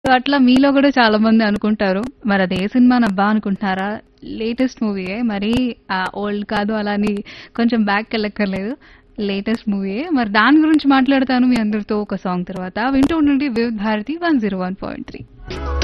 So, అట్లా మీలో గూడా చాలా మంది అనుకుంటారు. మరది ఏ సినిమానబ్బా అనుకుంటున్నారా? లేటెస్ట్ మూవీయే. మరీ ఓల్డ్ కాదు అలా అని కొంచెం బ్యాక్‌కెళ్ళక్కర్లేదు. లేటెస్ట్ మూవీయే. మరి దాని గురించి మాట్లాడతాను మీ అందరితో ఒక సాంగ్ తర్వాత. వింటూ ఉండండి వివిధ్ భారతి 101.3.